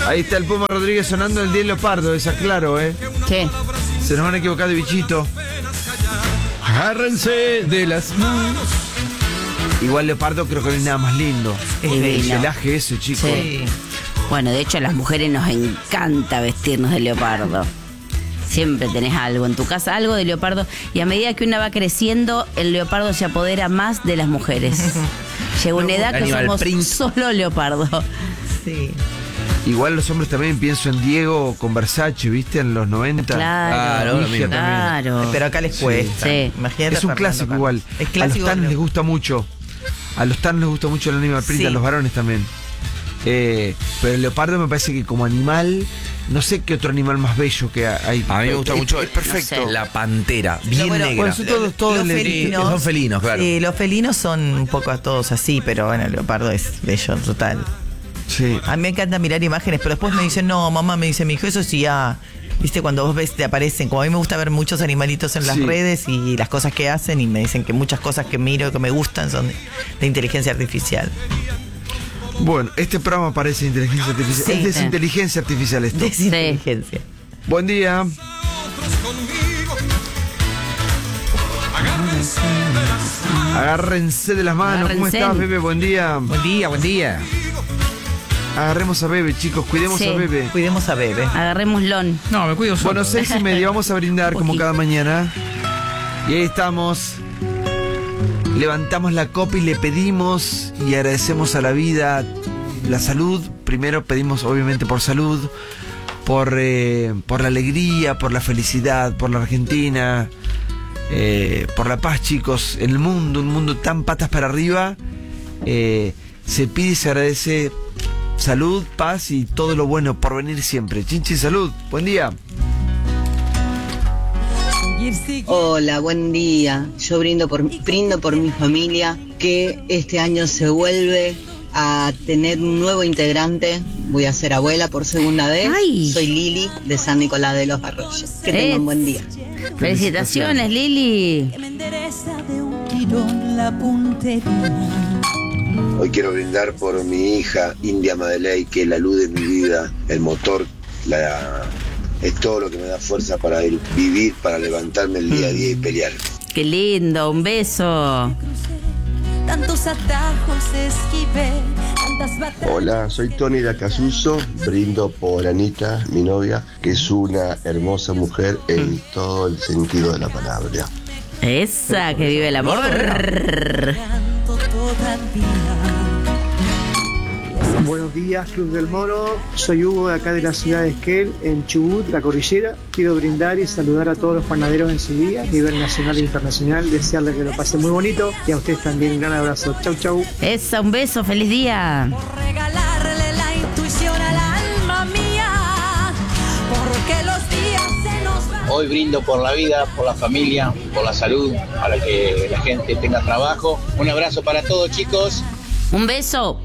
Ahí está el Puma Rodríguez sonando el 10 Leopardo, esa claro, ¿Qué? Se nos van a equivocar de bichito. Agárrense de las manos. Igual Leopardo creo que no hay nada más lindo. Es El divino. pelaje ese, chico. Sí. Bueno, de hecho a las mujeres nos encanta vestirnos de leopardo. Siempre tenés algo en tu casa, algo de leopardo. Y a medida que una va creciendo, el leopardo se apodera más de las mujeres. Llega una edad que Animal somos print. solo leopardo. Sí. Igual los hombres también, pienso en Diego con Versace, ¿viste? En los 90. Claro, lo mismo. claro. Pero acá les cuesta. Sí. Imagínate Es un Fernando clásico acá. igual. Es A clásico. los tanos les gusta mucho. A los tanos les gusta mucho el animal print, Sí. a los varones también. Pero el leopardo me parece que como animal, no sé qué otro animal más bello que hay. A mí me gusta mucho. Es perfecto. No sé. La pantera, bien Bueno, negra. Bueno, son todos Los le- felinos. Son felinos, claro. Sí, los felinos son un poco a todos así, pero bueno, el leopardo es bello, total. Sí. A mí me encanta mirar imágenes, pero después me dicen, no, mamá, me dice mi hijo, eso sí ya. Viste, cuando vos ves, te aparecen. Como a mí me gusta ver muchos animalitos en las Sí. redes y las cosas que hacen, y me dicen que muchas cosas que miro, que me gustan, son de inteligencia artificial. Bueno, este programa parece inteligencia artificial. Sí. Es desinteligencia artificial esto. Desinteligencia. Buen día. Agárrense de las manos. ¿Cómo Agárrense. estás, Bebe? Buen día. Buen día, buen día. Agarremos a Bebe, chicos. Cuidemos Sí. a Bebe. Cuidemos a Bebe. Agarrémoslo. No, me cuido solo. Bueno, 6:30. Vamos a brindar como Poquito. cada mañana. Y ahí estamos. Levantamos la copa y le pedimos y agradecemos a la vida la salud. Primero pedimos obviamente por salud, por la alegría, por la felicidad, por la Argentina, por la paz, chicos. En el mundo, un mundo tan patas para arriba, se pide y se agradece salud, paz y todo lo bueno por venir siempre. Chinchi, salud. Buen día. Hola, buen día. Yo brindo por mi familia, que este año se vuelve a tener un nuevo integrante. Voy a ser abuela por segunda vez. ¡Ay! Soy Lili de San Nicolás de los Arroyos. Que tengan buen día. Felicitaciones, Lili. Hoy quiero brindar por mi hija, India Madeley, que es la luz de mi vida, el motor, es todo lo que me da fuerza para vivir, para levantarme el día a día y pelear. Qué lindo, un beso. Tantos atajos esquivé, tantas batallas. Hola, soy Tony Lacasuso, brindo por Anita, mi novia, que es una hermosa mujer en todo el sentido de la palabra. Esa, que vive el amor. Buenos días, Club del Moro. Soy Hugo de acá de la ciudad de Esquel, en Chubut, la cordillera. Quiero brindar y saludar a todos los panaderos en su día, a nivel nacional e internacional. Desearles que lo pasen muy bonito y a ustedes también un gran abrazo. Chau, chau. Esa, un beso, feliz día. Por regalarle la intuición al alma mía, porque los días se nos van. Hoy brindo por la vida, por la familia, por la salud, para que la gente tenga trabajo. Un abrazo para todos, chicos. Un beso.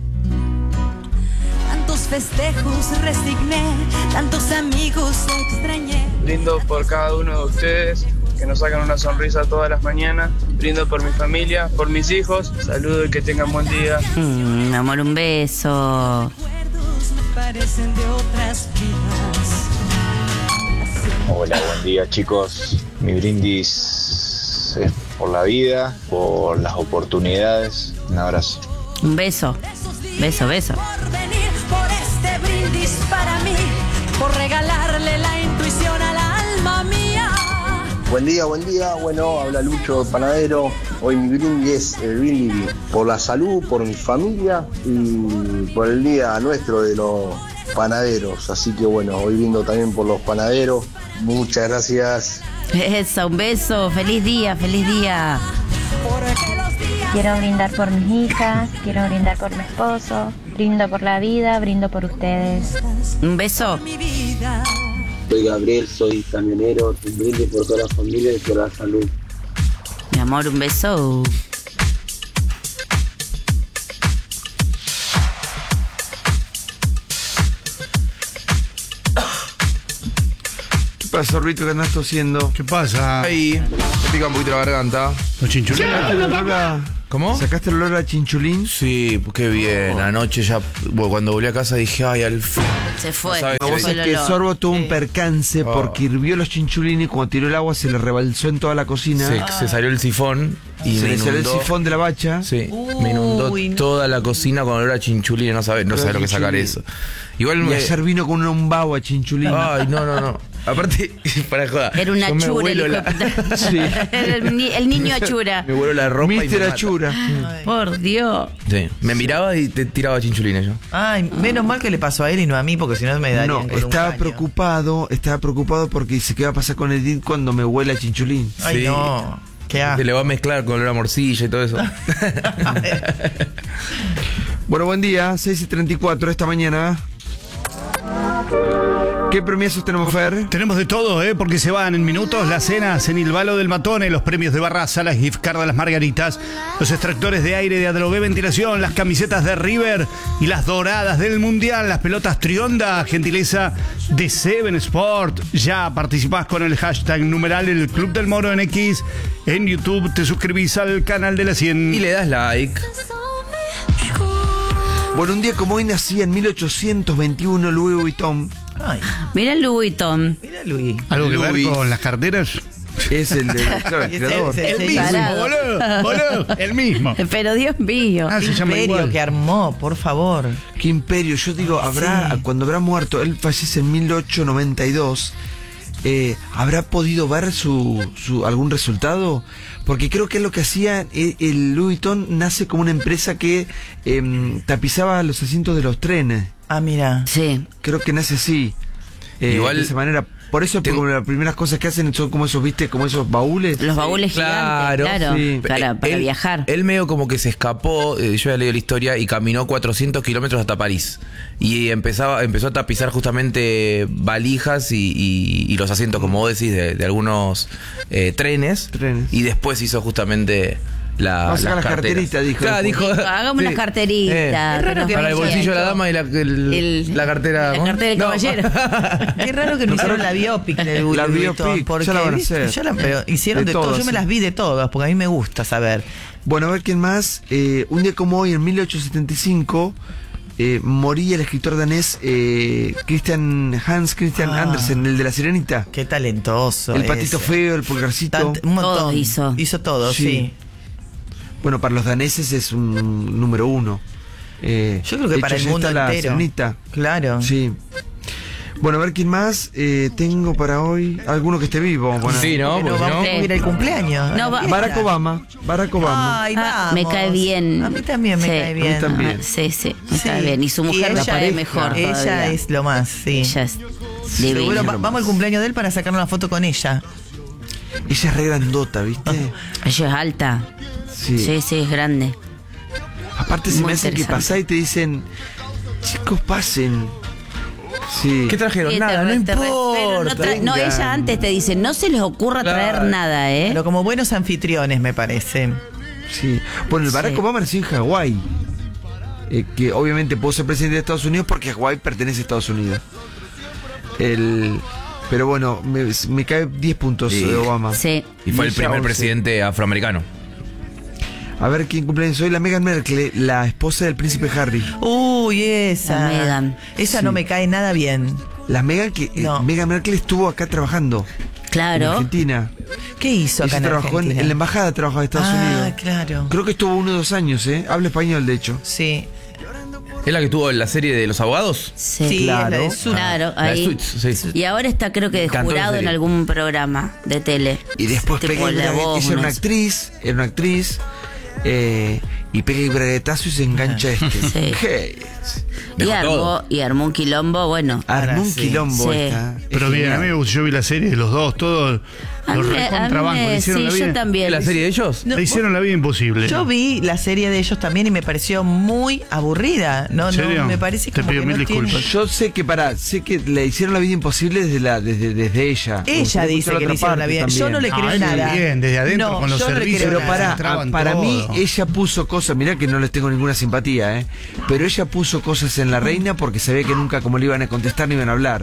Tantos festejos resigné, tantos amigos extrañé. Brindo por cada uno de ustedes, que nos sacan una sonrisa todas las mañanas. Brindo por mi familia, por mis hijos. Saludo y que tengan buen día. Amor, un beso. Recuerdos me parecen de otras vidas. Hola, buen día, chicos. Mi brindis es por la vida, por las oportunidades. Un abrazo. Un beso. Beso, beso. Por venir, por este brindis para mí, por regalarle la intuición al alma mía. Buen día, buen día. Bueno, habla Lucho Panadero. Hoy mi brindis es el brindis por la salud, por mi familia y por el día nuestro de los panaderos. Así que bueno, hoy brindo también por los panaderos. Muchas gracias. Esa, un beso. Feliz día, feliz día. Porque los días Quiero brindar por mis hijas, quiero brindar por mi esposo, brindo por la vida, brindo por ustedes. Un beso. mi vida. Soy Gabriel, soy camionero. Brindis por toda la familia y por la salud. Mi amor, un beso. ¿Qué pasa, Rito, que andás tosiendo? ¿Qué pasa? Ahí. Me pica un poquito la garganta. Los chinchuleros. Acá, ¿Cómo? ¿Sacaste el olor a chinchulín? Sí, qué bien. Anoche ya, bueno, cuando volví a casa dije, ay, al fin. Se fue. ¿Sabes? Vos sabés que Sorbo tuvo un percance porque hirvió los chinchulines y cuando tiró el agua se le rebalsó en toda la cocina. Se salió el sifón y se me le salió el inundó. sifón de la bacha. Sí, me inundó toda la cocina con olor a chinchulín. No sabes lo que es sacar eso. Igual Y ayer vino con un bao a chinchulín. Ay, no. Aparte, para joder. Era una yo me achura, el vuelo hijo de puta. Sí. Era el niño achura. Me vuelo la ropa y Mister me mata. Achura. Por Dios. Sí, me miraba y te tiraba chinchulines yo. Ay, menos mal que le pasó a él y no a mí, porque si no me daría. No, estaba preocupado porque dice, ¿qué va a pasar con Edith cuando me huela chinchulín? Ay, Sí. no. ¿Qué Se le va a mezclar con olor a morcilla y todo eso. Bueno, buen día, 6:34 esta mañana. ¿Qué premios tenemos, Fer? Tenemos de todo, porque se van en minutos las cenas en Il Valo del Matone, los premios de Barraza, las gift cards de las Margaritas, los extractores de aire de Adrogué Ventilación, las camisetas de River y las doradas del Mundial, las pelotas Trionda, gentileza de Seven Sport. Ya participás con el hashtag numeral El Club del Moro en X. En YouTube te suscribís al canal de la 100. Y le das like. Bueno, un día como hoy nacía en 1821 Louis Vuitton. Ay, Mira el Louis Vuitton. mira Luis. ¿Algo que ver Luis. con las carteras? Es el de claro, el Es creador. el mismo, Parado. boludo, el mismo. Pero Dios mío. Ah, se llama Imperio igual. que armó, por favor. Qué imperio. Yo digo, cuando habrá muerto, él fallece en 1892. ¿Habrá podido ver algún resultado? Porque creo que es lo que hacía el Louis Vuitton. Nace como una empresa que tapizaba los asientos de los trenes. Ah, mira. Sí. Creo que nace así. Igual de esa manera. Por eso tengo- porque las primeras cosas que hacen son como esos, ¿viste? Como esos baúles. Los baúles Claro, gigantes, claro. sí. Para Él- viajar. Él medio como que se escapó, yo ya leí la historia, y caminó 400 kilómetros hasta París. Y empezó a tapizar justamente valijas y los asientos, como vos decís, de algunos trenes. Y después hizo justamente Vamos a sacar las las carteras. carteritas, dijo. Claro, dijo. Hagamos unas carteritas. Es raro que Para el bolsillo de la dama y la cartera. La cartera del No. caballero. Qué raro que no hicieron la biopic de Louis La Vuitton, biopic, porque ya la van a ¿viste? hacer. Pero hicieron De de todo. todas, Yo me sí. las vi de todas, porque a mí me gusta saber. Bueno, a ver quién más. Un día como hoy, en 1875, moría el escritor danés Hans Christian Andersen, el de La Sirenita. Qué talentoso. El patito ese. feo, el pulgarcito. Un montón. Todo hizo. Hizo todo, Sí. sí. Bueno, para los daneses es un número uno. Yo creo que de para hecho, el ya mundo está La entero. Sirenita. Claro. Sí. Bueno, a ver quién más tengo para hoy. Alguno que esté vivo. Bueno, Sí, ¿no? Pero Porque vamos si a ir al cumpleaños. No, va- Barack Obama. Ay, Ah, vamos. me cae bien. A mí también me Sí. cae bien. A mí también. Ah, sí, me Sí. cae bien. Y su mujer ella me cae es- mejor. Ella todavía. es lo más, sí. Ella es Seguro divina. vamos al cumpleaños de él para sacar una foto con ella. Ella es re grandota, ¿viste? Ella es alta. Sí. Sí, es grande. Aparte se Muy me hace que interesante. pasás y te dicen, chicos, pasen. Sí. ¿Qué trajeron? Sí, Nada, no pero importa. no, ella antes te dice, no se les ocurra traer Claro. nada, ¿eh? Pero como buenos anfitriones, me parece. Sí. Bueno, el Barack Sí. Obama nació en Hawái. Que obviamente pudo ser presidente de Estados Unidos porque Hawái pertenece a Estados Unidos. Pero bueno, me cae 10 puntos Sí. de Obama. Sí. Y fue el ella primer 11. presidente afroamericano. A ver quién cumpleaños hoy. La Meghan Markle, la esposa del príncipe Harry. Uy, esa. La Meghan. Esa Sí. no me cae nada bien. La Meghan No. Meghan Markle estuvo acá trabajando. En Claro. Argentina. ¿Qué hizo acá Ella en trabajó Argentina? en la embajada, trabajó de Estados Unidos. Claro. Creo que estuvo 1 o 2 años, ¿eh? Habla español, de hecho. Sí. ¿Es la que estuvo en la serie de los abogados? Sí, Sí, claro. es la de Suits. Claro, La de ahí. Suits, sí. Y ahora está creo que de Cantó la jurado en serie. algún programa de tele. Y después Tipo pega el La Voz, ella era una no sé. actriz, y pega el braguetazo y se engancha este. Sí. ¿Qué? Y armó un quilombo, bueno. Armó un sí. quilombo Sí. esta. Pero Es bien, a genial. mí me gustó, yo vi la serie de los dos, todos A los mí- recontrabancos. Le hicieron la sí, vida- yo también. ¿La serie de ellos? No, Le hicieron la vida imposible. Yo vi la serie de ellos también y me pareció muy aburrida. No, ¿En serio? me parece Te como pido que mil no tiene- disculpas. Yo sé que le hicieron la vida imposible desde ella. Ella dice que le hicieron la vida. Yo no le creo Ay, muy nada. bien, desde adentro No, con los yo no le servicios. creo Pero nada. para Entraban mí todo. ella puso cosas, mirá que no les tengo ninguna simpatía, pero ella puso cosas en la reina porque sabía que nunca como le iban a contestar ni iban a hablar.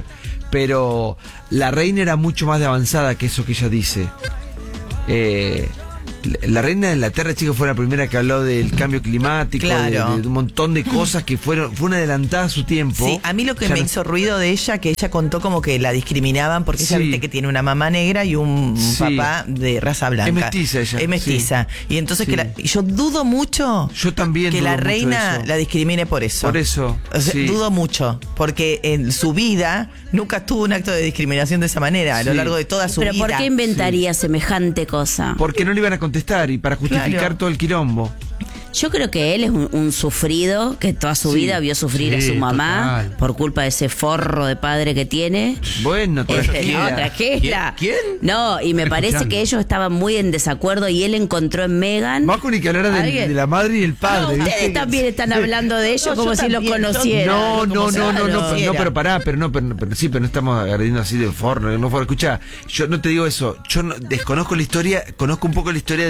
Pero la reina era mucho más de avanzada que eso que ella dice. La reina de Inglaterra, chicos, fue la primera que habló del cambio climático, Claro. de un montón de cosas que fue una adelantada a su tiempo. Sí, a mí lo que Ya me no- hizo ruido de ella, que ella contó como que la discriminaban porque ella Sí. viste que tiene una mamá negra y un Sí. papá de raza blanca. Es mestiza ella, Es mestiza. Y entonces Sí. y yo dudo mucho Yo también que dudo la mucho reina eso. la discrimine por eso. Por eso, O sea, sí. dudo mucho, porque en su vida nunca tuvo un acto de discriminación de esa manera, a lo Sí. largo de toda su Pero vida. ¿por qué inventaría semejante cosa? Porque no le iban a contestar y para justificar Claro. todo el quilombo. Yo creo que él es un sufrido que toda su Sí. vida vio sufrir a Sí, su mamá total. por culpa de ese forro de padre que tiene. Bueno, tranquila. No, tranquila. ¿Quién? No, y me parece Escuchando. que ellos estaban muy en desacuerdo y él encontró en Megan. Más ni que hablara Alguien- de la madre y el No, padre. ustedes ¿viste? también están hablando de ellos No, como yo si los también, conocieran. No, como si no, lo conociera. pero pará, pero sí, pero no estamos agrediendo así de forno, escuchá, yo no te digo eso, yo desconozco la historia, conozco un poco la historia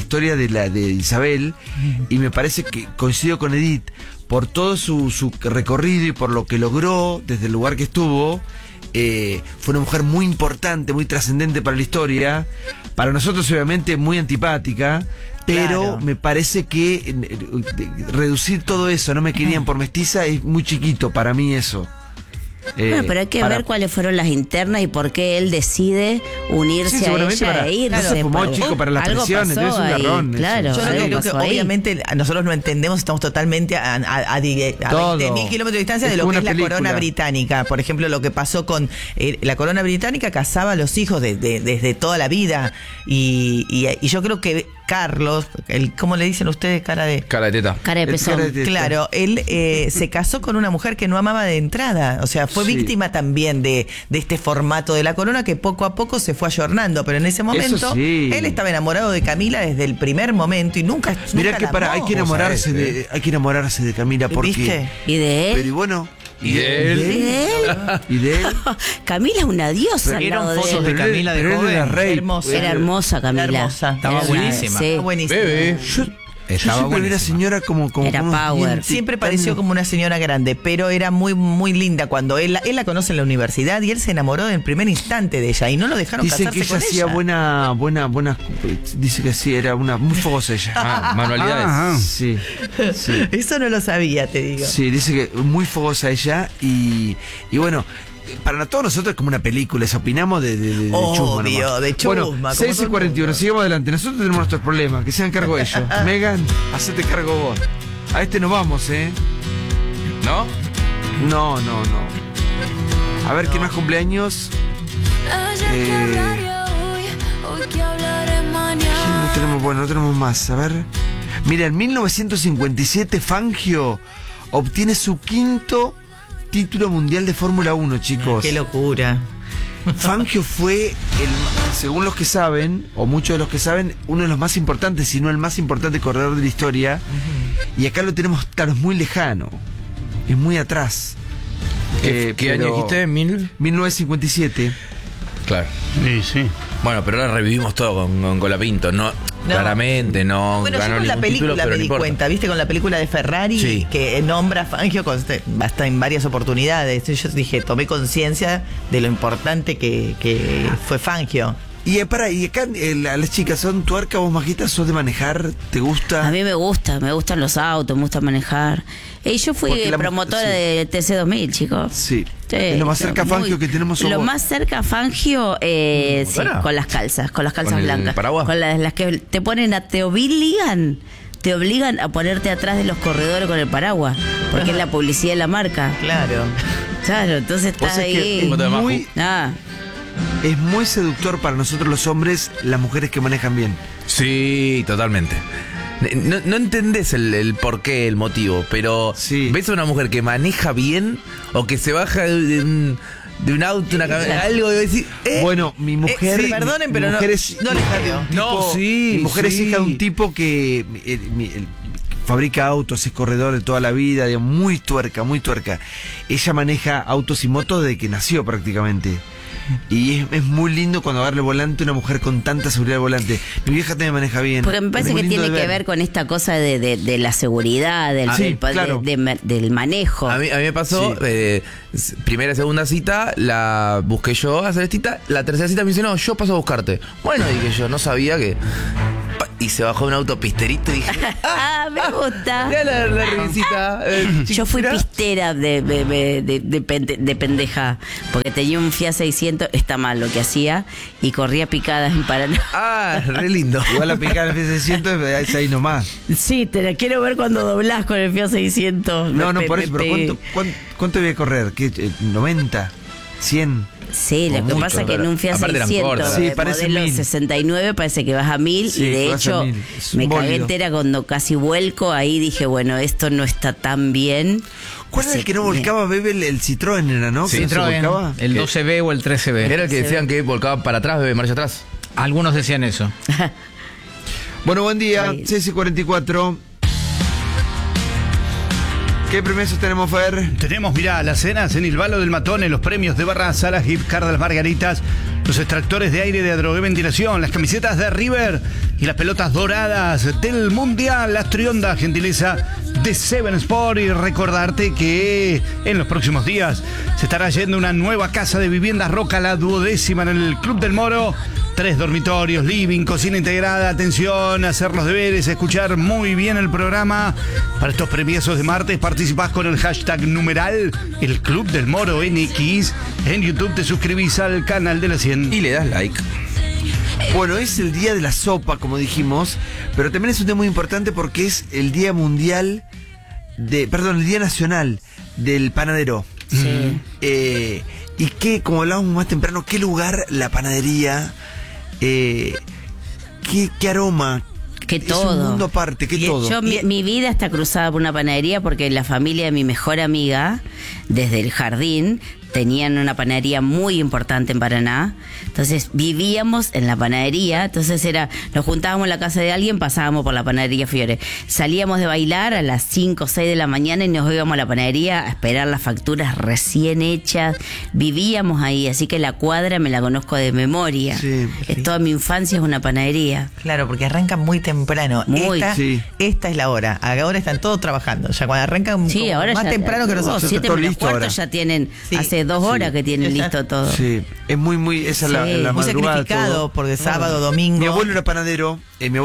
de Isabel, y me parece que coincido con Edith, por todo su recorrido y por lo que logró desde el lugar que estuvo. Fue una mujer muy importante, muy trascendente para la historia, para nosotros obviamente muy antipática, pero Claro. me parece que reducir todo eso, no me querían por mestiza, es muy chiquito para mí eso. Bueno, pero hay que ver cuáles fueron las internas y por qué él decide unirse Sí, a seguramente ella para- e irse. claro, se fumó, Porque chico, para las algo presiones, pasó es un ahí, garrón eso. claro, Yo algo creo que pasó ahí. obviamente nosotros no entendemos, estamos totalmente a Todo. 20.000 kilómetros de distancia Es de lo como que es una la película. corona británica. Por ejemplo, lo que pasó con la corona británica, casaba a los hijos desde toda la vida. Y yo creo que Carlos, ¿cómo le dicen ustedes? Cara de teta. Cara de pezón. cara de teta. Claro, él se casó con una mujer que no amaba de entrada, o sea, fue Sí. víctima también de este formato de la corona que poco a poco se fue ayornando, pero en ese momento sí. él estaba enamorado de Camila desde el primer momento y nunca Mirá nunca que la amó. hay que enamorarse de Camila porque ¿Viste? ¿Y de él? pero y bueno, ¿Y de él? ¿Y de él? y de él. Camila es una diosa al Eran lado de fotos él. de Camila de Pero él joven. era rey. Hermosa. Era hermosa Camila. Era hermosa. Estaba Era buenísima. sí. Está buenísimo. Bebé. Yo Estaba siempre vi a la buenísima. señora como Era con unos power. dientes Siempre tan- pareció como una señora grande, pero era muy muy linda cuando él la conoce en la universidad y él se enamoró en el primer instante de ella y no lo dejaron Dicen casarse que ella con hacía ella. buena. Dice que sí, era muy fogosa ella. Ah, manualidades. Ajá. Sí, sí. Eso no lo sabía, te digo. Sí, dice que muy fogosa ella y bueno, para todos nosotros es como una película, opinamos de Obvio, chusma nomás. de chusma, como Bueno, todo 6 y el 41, mundo. sigamos adelante. Nosotros tenemos nuestros problemas, que se hagan cargo ellos. Megan, hacete cargo vos. A este nos vamos, ¿eh? ¿No? No. A ver, ¿quién más cumpleaños? No tenemos más. A ver. Mira, en 1957 Fangio obtiene su quinto título mundial de Fórmula 1, chicos. Qué locura. Fangio fue, según los que saben, o muchos de los que saben, uno de los más importantes, si no el más importante corredor de la historia. Y acá lo tenemos, claro, es muy lejano. Es muy atrás. ¿Qué año dijiste? 1957. Claro. Sí. Bueno, pero ahora revivimos todo con Colapinto. No, claramente, no Bueno, yo ganó con la ningún título, película pero me no di importa. cuenta, ¿viste? Con la película de Ferrari, Sí. que nombra a Fangio hasta en varias oportunidades. Yo dije, tomé conciencia de lo importante que fue Fangio. Y acá las chicas son tuerca, vos Majita, sos de manejar, ¿te gusta? A mí me gustan los autos, me gusta manejar. Y yo fui Porque promotora sí. de TC2000, chicos. Sí. Sí, Es lo más cerca a Fangio que tenemos Lo somos. más cerca a Fangio, sí, con las calzas ¿Con el blancas. paraguas? Con las que te ponen te obligan a ponerte atrás de los corredores con el paraguas, porque es la publicidad de la marca. Claro. Claro, entonces O estás sea que ahí. es muy seductor para nosotros los hombres las mujeres que manejan bien. Sí, totalmente. No entendés el porqué, el motivo, pero ves a una mujer que maneja bien o que se baja de un auto, una camioneta, algo y decís, Bueno, mi mujer. sí, perdonen, mi pero no- mujer es, no les creo. Mi mujer es hija de un tipo que fabrica autos, es corredor de toda la vida, digamos, muy tuerca. Ella maneja autos y motos desde que nació prácticamente. Y es muy lindo cuando agarra el volante una mujer con tanta seguridad al volante. Mi vieja también maneja bien. Porque me parece Es muy que lindo tiene de que ver con esta cosa de la seguridad, del manejo. A mí me pasó, primera y segunda cita, la busqué yo a Celestita, la tercera cita me dice, no, yo paso a buscarte. Bueno, dije yo, no sabía que... y se bajó un auto pisterito y dije, Ah, me gusta. mirá la risita. Yo fui pistera de pendeja, porque tenía un Fiat 600, está mal lo que hacía, y corría picadas en Paraná. Ah, re lindo. Igual la picada del F600 es ahí nomás. Sí, te la quiero ver cuando doblás con el Fiat 600. No, por eso, pero ¿cuánto voy a correr? ¿Qué, 90? ¿100? Sí, lo que mucho, pasa es que en un Fiat aparte eran 600 cortas. Sí, parece modelo 1000. 69 parece que vas a 1000 Sí, y de vas a hecho 1000. Es un me cagué bólido. entera cuando casi vuelco, ahí dije, bueno, esto no está tan bien. ¿Cuál era el que no volcaba, Bebe? El Citroën era, ¿no? Sí, ¿Que no se Citroën, volcaba? el 12B o el 13B. Era el que decían que volcaba para atrás, bebé, marcha atrás. Algunos decían eso. Bueno, buen día, Ahí. 6:44. ¿Qué premios tenemos, Fer? Tenemos, mirá, las cenas en el Balo del Matone, los premios de Barra, Salas, Gift Card de las Margaritas, los extractores de aire de Adrogué Ventilación, las camisetas de River y las pelotas doradas del Mundial, las Triondas, gentileza de Seven Sport. Y recordarte que en los próximos días se estará yendo una nueva casa de viviendas Roca, la 12ª en el Club del Moro. 3 dormitorios, living, cocina integrada. Atención, hacer los deberes, escuchar muy bien el programa. Para estos premiazos de martes participás con el hashtag numeral El Club del Moro NX. En YouTube te suscribís al canal de la 100. Y le das like. Bueno, es el día de la sopa, como dijimos, pero también es un tema muy importante porque es el día mundial el día nacional del panadero. Sí. Y que, como hablábamos más temprano, qué lugar la panadería, qué aroma. Que Es todo. un mundo aparte, que todo. Yo, mi vida está cruzada por una panadería porque la familia de mi mejor amiga, desde el jardín, tenían una panadería muy importante en Paraná. Entonces vivíamos en la panadería. Entonces nos juntábamos en la casa de alguien, pasábamos por la panadería Fiore. Salíamos de bailar a las 5 o 6 de la mañana y nos íbamos a la panadería a esperar las facturas recién hechas. Vivíamos ahí, así que la cuadra me la conozco de memoria. Sí. Toda mi infancia es una panadería. Claro, porque arrancan muy temprano. Muy, Esta es la hora. Ahora están todos trabajando. Ya cuando arrancan Sí, como ahora más ya, temprano que nosotros. 7 todo menos listo cuarto ahora. ya tienen, Sí. hace 2 horas Sí. que tienen listo todo. Sí, es muy esa es la Sí. la Muy madrugada, sacrificado todo. porque sábado, domingo. Mi abuelo era panadero,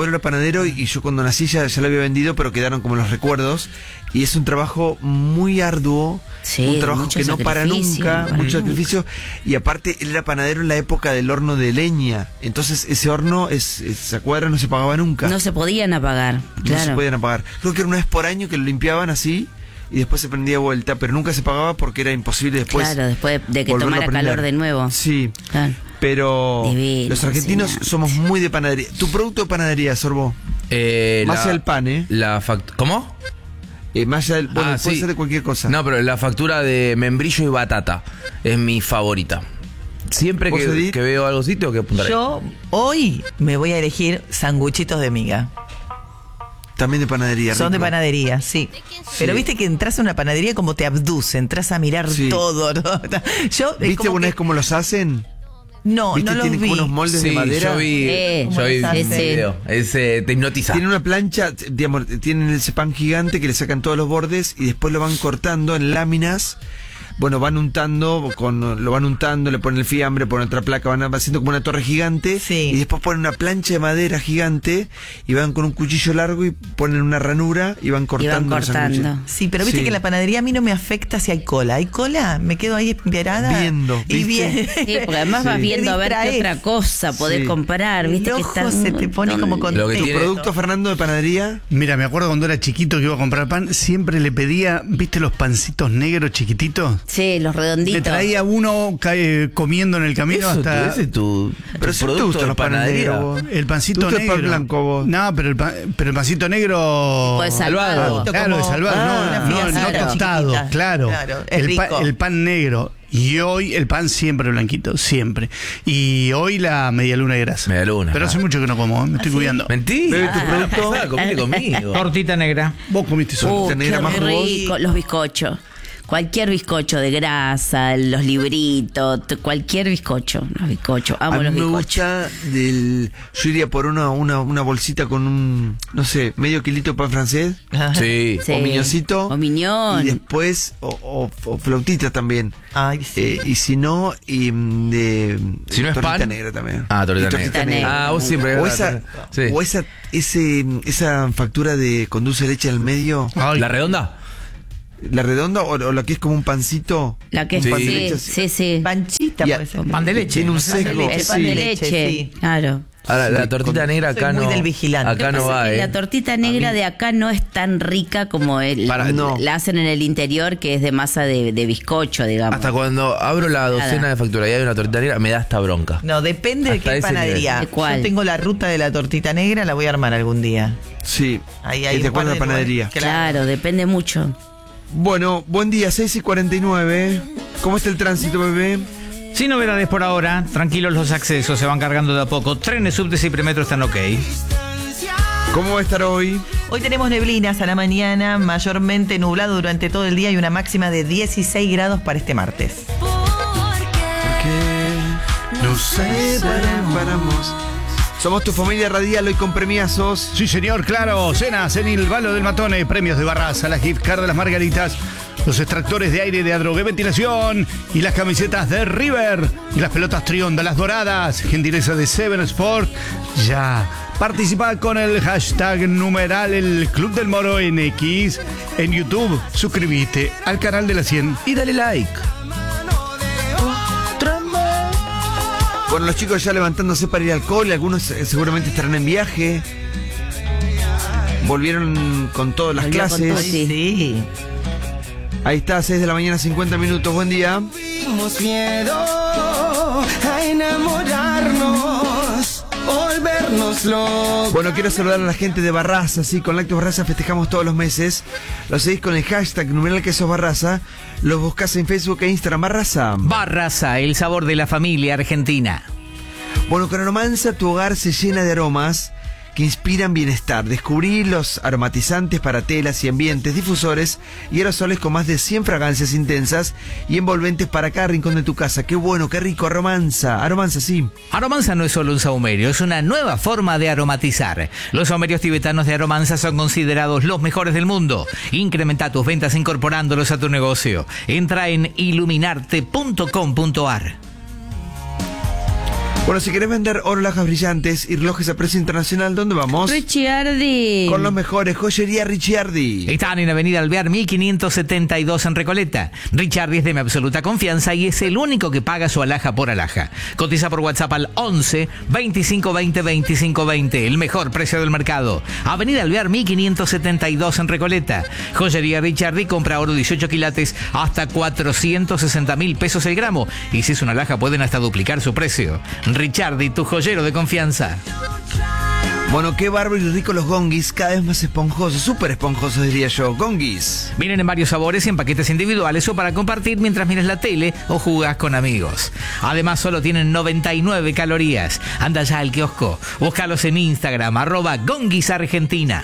y yo cuando nací ya lo había vendido, pero quedaron como los recuerdos. Y es un trabajo muy arduo, Sí, un trabajo mucho que no para sacrificio, nunca, no para mucho nunca. sacrificio. Y aparte, él era panadero en la época del horno de leña. Entonces ese horno, esa cuadra no se pagaba nunca. No se podían apagar, No claro. se podían apagar. Creo que era una vez por año que lo limpiaban así y después se prendía de vuelta, pero nunca se pagaba porque era imposible después. Claro, después de que volverlo a tomara prender. calor de nuevo. Sí, Claro. pero Divino, los argentinos sí. somos muy de panadería. ¿Tu producto de panadería, Sorbo? Más allá del pan, ¿eh? ¿Cómo? Más allá del... Bueno, puede sí. ser de cualquier cosa. No, pero la factura de membrillo y batata es mi favorita. Siempre ¿Vos, Edith? que veo algo así tengo que apuntar ahí. Yo hoy me voy a elegir sanguchitos de miga. También de panadería. Son de rico. panadería, sí. Pero viste que entras a una panadería como te abduce, entras a mirar Sí. todo, ¿no? Yo, es ¿Viste como una que- vez cómo los hacen? No, ¿Viste? no los Tienen vi. como unos moldes de Sí, madera. yo vi ¿Cómo los un hacen? video. Te hipnotiza. Tienen una plancha, digamos, tienen ese pan gigante que le sacan todos los bordes y después lo van cortando en láminas. Bueno, lo van untando, le ponen el fiambre, ponen otra placa, van haciendo como una torre gigante. Sí. Y después ponen una plancha de madera gigante y van con un cuchillo largo y ponen una ranura y van cortando. los cortando. sándwiches. Sí, pero viste Sí. que en la panadería a mí no me afecta si hay cola. ¿Hay cola? Me quedo ahí esperada. Viendo, Y ¿viste? bien. Sí, porque además vas Sí. viendo a ver qué Distraes. otra cosa podés Sí. comprar, viste El que ojo está se te pone como contento. Lo que ¿Tu tiene- producto, Fernando, de panadería? Mira, me acuerdo cuando era chiquito que iba a comprar pan, siempre le pedía, ¿viste los pancitos negros chiquititos? Sí, los Le redonditos. traía uno comiendo en el camino hasta... Ese es tu Pero si te producto gustan de los panadería. panaderos. El pancito Tú te negro. pan blanco, vos. No, pero el pancito negro. Pues salvado. Claro, Como- de salvado. una no, fiambre tostado. chiquitita. Claro. Claro, es El rico. pan negro. Y hoy el pan siempre blanquito, siempre. Y hoy la medialuna de grasa. Medialuna, Pero hace claro. mucho que no como, me estoy cuidando. Mentira. Bebe, tu producto. Comiste conmigo. Tortita negra. Vos comiste solo. Qué negra más rico, los bizcochos. Cualquier bizcocho de grasa, los libritos, cualquier bizcocho. Los bizcochos, amo A mí los me bizcochos. gusta yo iría por una bolsita con un, no sé, medio kilito de pan francés. Sí. Sí. O miñoncito. O miñón. Y después, o flautita también. Ay, sí. Y si no, Si no es tortita pan. negra también. Ah, tortita Y tortita negra. negra. Ah, vos siempre. O esa, Sí. o esa factura con dulce de leche en el medio. ¿La redonda? La redonda o la que es como un pancito. La que Un es pan de sí, leche así. sí, sí. Panchita Y puede ser. Pan de leche. Tiene un Pan de sesgo. El pan de leche, sí. claro. Ahora, la tortita negra acá Soy muy no. del vigilante. Acá no va, La tortita negra de acá no es tan rica como no. la hacen en el interior, que es de masa de bizcocho, digamos. Hasta cuando abro la docena Nada. de factura y hay una tortita negra, me da esta bronca. No, depende de Hasta qué ese panadería. nivel. ¿De cuál? Yo tengo la ruta de la tortita negra, la voy a armar algún día. Sí. Ahí ¿Y hay te un par acuerdas de de la panadería? lugares. Claro, depende mucho. Bueno, buen día, 6:49. ¿Cómo está el tránsito, bebé? Sin novedades por ahora, tranquilos los accesos, se van cargando de a poco. Trenes, subtes y premetro están ok. ¿Cómo va a estar hoy? Hoy tenemos neblinas a la mañana, mayormente nublado durante todo el día y una máxima de 16 grados para este martes. No sé, paramos. Somos tu familia radial hoy con premiazos. Sí, señor, claro. Cenas en el Valo del Matone, premios de Barraza, la gift card de las Margaritas, los extractores de aire de Adrogué Ventilación y las camisetas de River y las pelotas Trionda, las doradas, gentileza de Seven Sport. Ya. Participa con el hashtag numeral el Club del Moro en X. En YouTube, suscríbete al canal de la 100 Y dale like. Bueno, los chicos ya levantándose para ir al cole, algunos seguramente estarán en viaje. Volvieron con todas las Volvió con clases. todo, sí. Sí. Ahí está, 6 de la mañana, 50 minutos. Buen día. Tuvimos miedo a enamorarnos, volvernos locos. Bueno, quiero saludar a la gente de Barraza, sí, con Lácteos Barraza festejamos todos los meses. Los seguís con el hashtag numeral que sos Barraza. Los buscás en Facebook e Instagram, Barraza. Barraza, el sabor de la familia argentina. Bueno, con Aromanza tu hogar se llena de aromas que inspiran bienestar. Descubrí los aromatizantes para telas y ambientes, difusores y aerosoles con más de 100 fragancias intensas y envolventes para cada rincón de tu casa. ¡Qué bueno, qué rico! Aromanza, Aromanza, sí. Aromanza no es solo un saumerio, es una nueva forma de aromatizar. Los saumerios tibetanos de Aromanza son considerados los mejores del mundo. Incrementa tus ventas incorporándolos a tu negocio. Entra en iluminarte.com.ar. Bueno, si querés vender oro, lajas brillantes y relojes a precio internacional, ¿dónde vamos? Ricciardi. Con los mejores, joyería Ricciardi. Están en Avenida Alvear 1572 en Recoleta. Ricciardi es de mi absoluta confianza y es el único que paga su alhaja por alhaja. Cotiza por WhatsApp al 11 25 20 25 20. El mejor precio del mercado. Avenida Alvear 1572 en Recoleta. Joyería Ricciardi compra oro 18 quilates hasta 460.000 pesos el gramo. Y si es una alhaja pueden hasta duplicar su precio. Ricciardi, tu joyero de confianza. Bueno, qué bárbaro y rico los gongis, cada vez más esponjosos, súper esponjosos diría yo. Gongis. Vienen en varios sabores y en paquetes individuales o para compartir mientras miras la tele o jugás con amigos. Además, solo tienen 99 calorías. Anda ya al kiosco. Búscalos en Instagram, @gonguisargentina.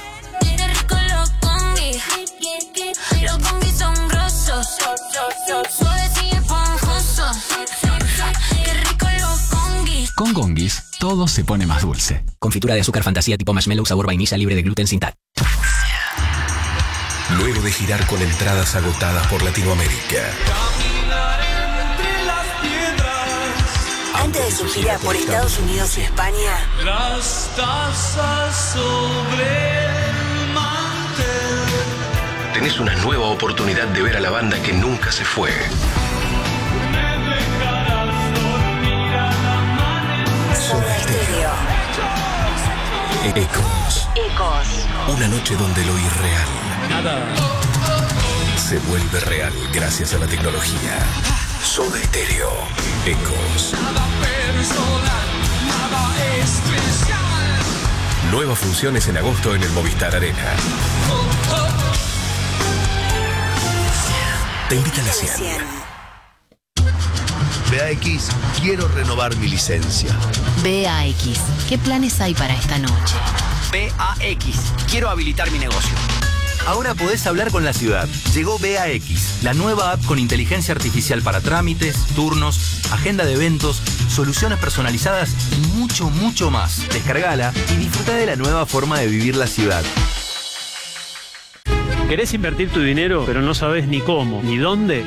Los gongis son grosos, suaves y esponjosos. Qué rico los gongis. Con Gongis, todo se pone más dulce. Confitura de azúcar fantasía tipo marshmallow sabor vainilla libre de gluten sin TAC. Luego de girar con entradas agotadas por Latinoamérica. Antes de su gira por Estados Unidos y España. Las tazas sobre el mantel. Tenés una nueva oportunidad de ver a la banda que nunca se fue. Soda Stereo. Ecos. Una noche donde lo irreal se vuelve real gracias a la tecnología. Soda Stereo. Ecos. Nuevas funciones en agosto en el Movistar Arena. Te invita a la 100. BAX, quiero renovar mi licencia. BAX, ¿qué planes hay para esta noche? BAX, quiero habilitar mi negocio. Ahora podés hablar con la ciudad. Llegó BAX, la nueva app con inteligencia artificial para trámites, turnos, agenda de eventos, soluciones personalizadas y mucho, mucho más. Descargala y disfruta de la nueva forma de vivir la ciudad. ¿Querés invertir tu dinero, pero no sabes ni cómo, ni dónde?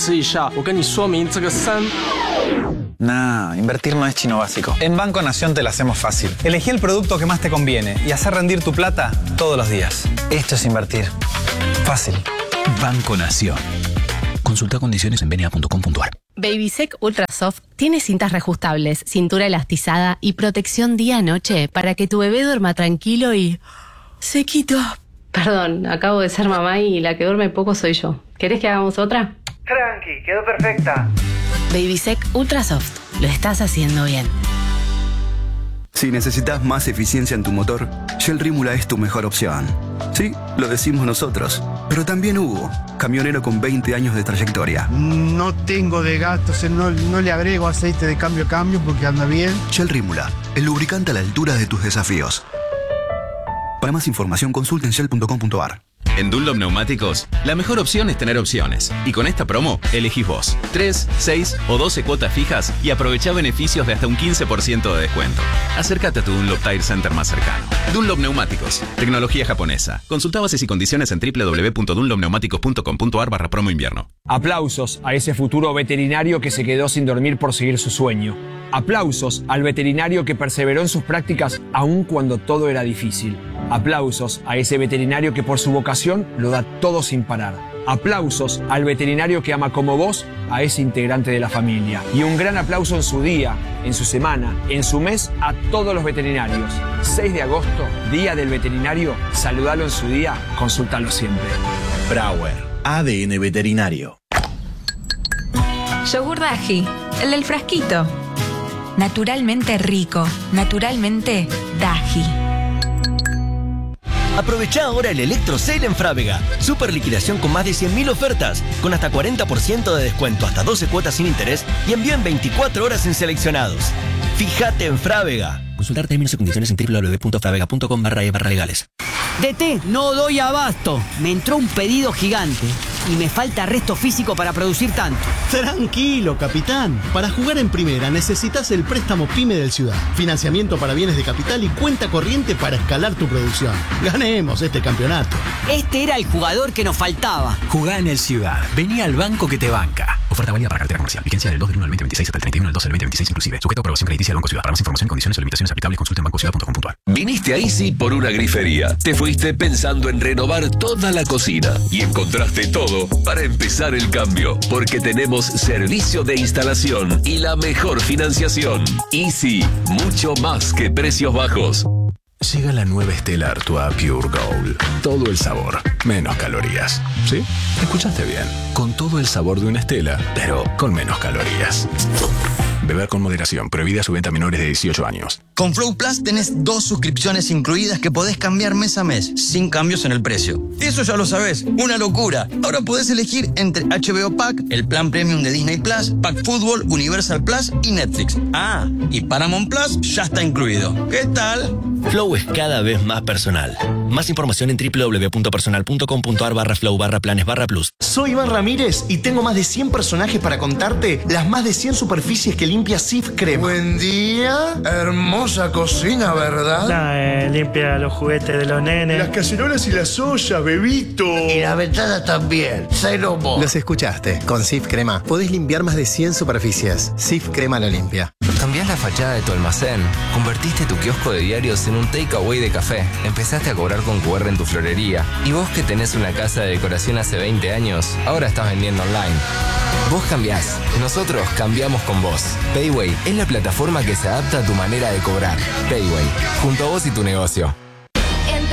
Nah, invertir no es chino básico. En Banco Nación te lo hacemos fácil. Elegí el producto que más te conviene y hacer rendir tu plata todos los días. Esto es invertir. Fácil. Banco Nación. Consulta condiciones en bna.com.ar. Babysec Ultra Soft tiene cintas reajustables, cintura elastizada y protección día-noche para que tu bebé duerma tranquilo y sequito. Perdón, acabo de ser mamá y la que duerme poco soy yo. ¿Querés que hagamos otra? Tranqui, quedó perfecta. Babysec Ultra Soft. Lo estás haciendo bien. Si necesitas más eficiencia en tu motor, Shell Rímula es tu mejor opción. Sí, lo decimos nosotros, pero también Hugo, camionero con 20 años de trayectoria. No tengo de gastos, no le agrego aceite de cambio a cambio porque anda bien. Shell Rímula, el lubricante a la altura de tus desafíos. Para más información, consulta en shell.com.ar. En Dunlop Neumáticos, la mejor opción es tener opciones. Y con esta promo, elegís vos. 3, 6 o 12 cuotas fijas y aprovechá beneficios de hasta un 15% de descuento. Acércate a tu Dunlop Tire Center más cercano. Dunlop Neumáticos, tecnología japonesa. Consulta bases y condiciones en www.dunlopneumáticos.com.ar/promo invierno. Aplausos a ese futuro veterinario que se quedó sin dormir por seguir su sueño. Aplausos al veterinario que perseveró en sus prácticas aun cuando todo era difícil. Aplausos a ese veterinario que por su vocación lo da todo sin parar. Aplausos al veterinario que ama como vos a ese integrante de la familia. Y un gran aplauso en su día, en su semana, en su mes a todos los veterinarios. 6 de agosto, Día del Veterinario. Saludalo en su día, consúltalo siempre. Brauer, ADN veterinario. Yogur Daji, el del frasquito. Naturalmente rico, naturalmente Daji. Aprovecha ahora el Electro Sale en Frávega. Super liquidación con más de 100.000 ofertas, con hasta 40% de descuento, hasta 12 cuotas sin interés y envío en 24 horas en seleccionados. Fíjate en Frávega. Consultar términos y condiciones en www.fravega.com/e/legales. DT, no doy abasto. Me entró un pedido gigante y me falta resto físico para producir tanto. Tranquilo, capitán. Para jugar en primera necesitas el préstamo PYME del Ciudad. Financiamiento para bienes de capital y cuenta corriente para escalar tu producción. Ganemos este campeonato. Este era el jugador que nos faltaba. Jugá en el Ciudad. Vení al banco que te banca. Oferta válida para cartera comercial. Vigencia del 2 del 1 al 2026 hasta el 31 del 12 del 2026 inclusive. Sujeto a aprobación crediticia del Banco Ciudad. Para más información, condiciones o limitaciones aplicables, consulta en bancociudad.com.ar. Viniste a Easy por una grifería. Te fuiste pensando en renovar toda la cocina y encontraste todo para empezar el cambio, porque tenemos servicio de instalación y la mejor financiación. Easy, mucho más que precios bajos. Llega la nueva Stella Artois Pure Gold. Todo el sabor, menos calorías. ¿Sí? Escuchaste bien. Con todo el sabor de una Stella, pero con menos calorías. Beber con moderación. Prohibida su venta a menores de 18 años. Con Flow Plus tenés 2 suscripciones incluidas que podés cambiar mes a mes, sin cambios en el precio. Eso ya lo sabés, una locura. Ahora podés elegir entre HBO Pack, el plan premium de Disney Plus, Pack Fútbol, Universal Plus y Netflix. Ah, y Paramount Plus ya está incluido. ¿Qué tal? Flow es cada vez más personal. Más información en www.personal.com.ar/flow/planes/plus. Soy Iván Ramírez y tengo más de 100 personajes para contarte las más de 100 superficies que limpia Sif Crema. Buen día, hermosa cocina, ¿verdad? Limpia los juguetes de los nenes. Las cacerolas y las ollas, bebito. Y la ventana también. Cero mo. Los escuchaste. Con Sif Crema podés limpiar más de 100 superficies. Sif Crema lo limpia. Cambiás la fachada de tu almacén. Convertiste tu kiosco de diarios en un takeaway de café. Empezaste a cobrar con QR en tu florería. Y vos que tenés una casa de decoración hace 20 años, ahora estás vendiendo online. Vos cambiás. Nosotros cambiamos con vos. Payway es la plataforma que se adapta a tu manera de cobrar. Payway. Junto a vos y tu negocio.